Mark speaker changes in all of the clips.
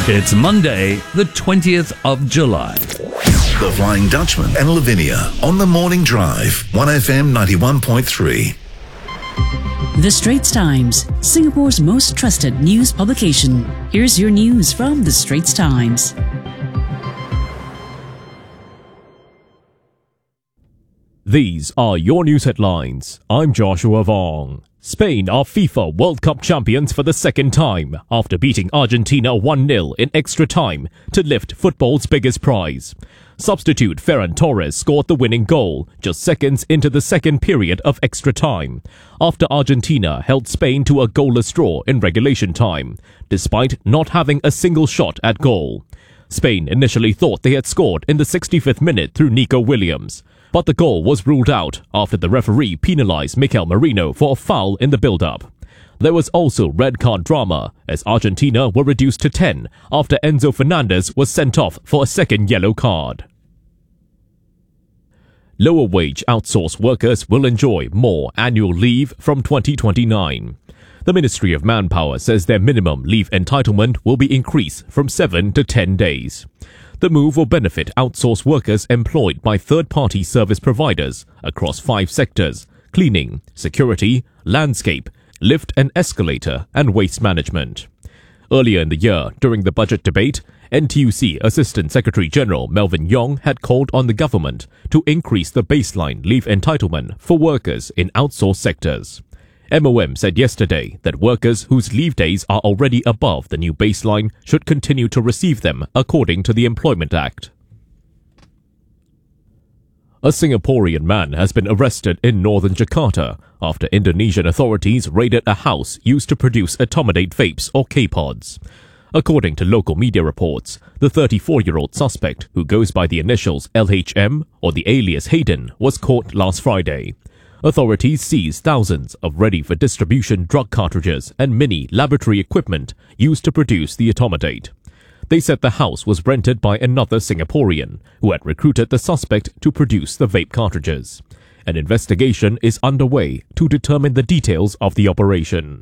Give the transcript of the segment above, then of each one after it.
Speaker 1: It's Monday, the 20th of July.
Speaker 2: The Flying Dutchman and Lavinia on the Morning Drive, 1FM 91.3.
Speaker 3: The Straits Times, Singapore's most trusted news publication. Here's your news from The Straits Times.
Speaker 4: These are your news headlines. I'm Joshua Vong. Spain are FIFA World Cup champions for the second time after beating Argentina 1-0 in extra time to lift football's biggest prize. Substitute Ferran Torres scored the winning goal just seconds into the second period of extra time, after Argentina held Spain to a goalless draw in regulation time, despite not having a single shot at goal. Spain initially thought they had scored in the 65th minute through Nico Williams, but the goal was ruled out after the referee penalised Mikel Merino for a foul in the build-up. There was also red card drama, as Argentina were reduced to 10 after Enzo Fernandez was sent off for a second yellow card. Lower-wage outsourced workers will enjoy more annual leave from 2029. The Ministry of Manpower says their minimum leave entitlement will be increased from 7 to 10 days. The move will benefit outsourced workers employed by third-party service providers across 5 sectors: cleaning, security, landscape, lift and escalator, and waste management. Earlier in the year, during the budget debate, NTUC Assistant Secretary-General Melvin Yong had called on the government to increase the baseline leave entitlement for workers in outsourced sectors. MOM said yesterday that workers whose leave days are already above the new baseline should continue to receive them according to the Employment Act. A Singaporean man has been arrested in northern Jakarta after Indonesian authorities raided a house used to produce etomidate vapes or K-pods. According to local media reports, the 34-year-old suspect, who goes by the initials LHM or the alias Hayden, was caught last Friday. Authorities seized thousands of ready-for-distribution drug cartridges and mini laboratory equipment used to produce the etomidate. They said the house was rented by another Singaporean who had recruited the suspect to produce the vape cartridges. An investigation is underway to determine the details of the operation.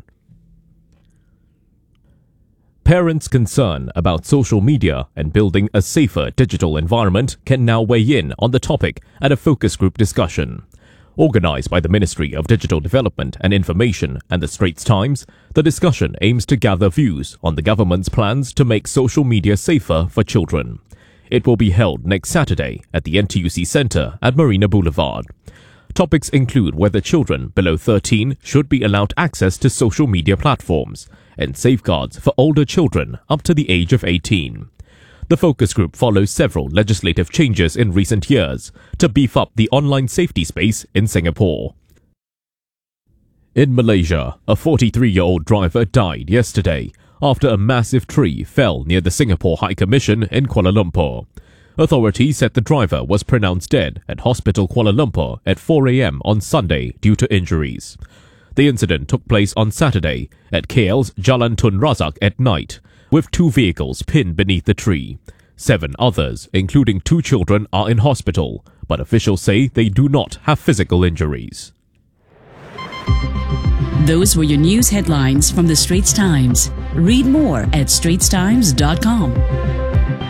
Speaker 4: Parents concerned about social media and building a safer digital environment can now weigh in on the topic at a focus group discussion. Organised by the Ministry of Digital Development and Information and the Straits Times, the discussion aims to gather views on the government's plans to make social media safer for children. It will be held next Saturday at the NTUC Centre at Marina Boulevard. Topics include whether children below 13 should be allowed access to social media platforms and safeguards for older children up to the age of 18. The focus group follows several legislative changes in recent years to beef up the online safety space in Singapore. In Malaysia, a 43-year-old driver died yesterday after a massive tree fell near the Singapore High Commission in Kuala Lumpur. Authorities said the driver was pronounced dead at Hospital Kuala Lumpur at 4 a.m. on Sunday due to injuries. The incident took place on Saturday at KL's Jalan Tun Razak at night, with 2 vehicles pinned beneath the tree. 7 others, including 2 children, are in hospital, but officials say they do not have physical injuries.
Speaker 3: Those were your news headlines from The Straits Times. Read more at straitstimes.com.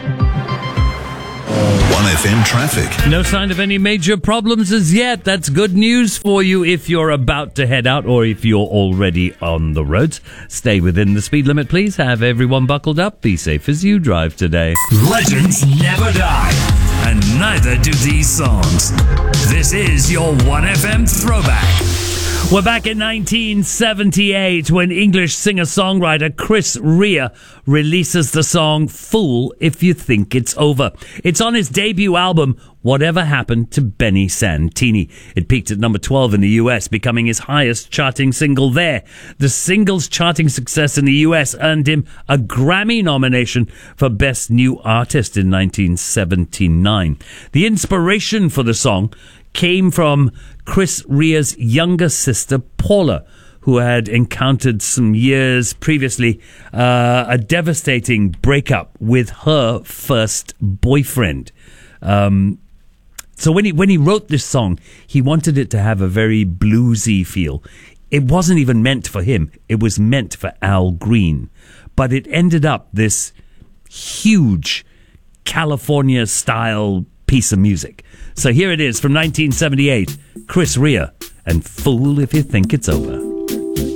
Speaker 2: 1FM traffic.
Speaker 1: No sign of any major problems as yet. That's good news for you if you're about to head out or if you're already on the roads. Stay within the speed limit, please. Have everyone buckled up. Be safe as you drive today.
Speaker 5: Legends never die, and neither do these songs. This is your 1FM throwback.
Speaker 1: We're back in 1978 when English singer-songwriter Chris Rea releases the song Fool If You Think It's Over. It's on his debut album, Whatever Happened to Benny Santini. It peaked at number 12 in the US, becoming his highest charting single there. The single's charting success in the US earned him a Grammy nomination for Best New Artist in 1979. The inspiration for the song came from Chris Rea's younger sister, Paula, who had encountered some years previously a devastating breakup with her first boyfriend. So when he wrote this song, he wanted it to have a very bluesy feel. It wasn't even meant for him. It was meant for Al Green. But it ended up this huge California-style piece of music. So here it is from 1978, Chris Rea and Fool If You Think It's Over.